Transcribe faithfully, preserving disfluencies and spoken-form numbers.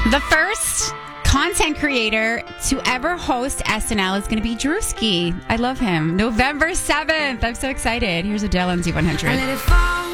The first content creator to ever host S N L is going to be Drewski. I love him. November seventh. I'm so excited. Here's Adele on Z one hundred.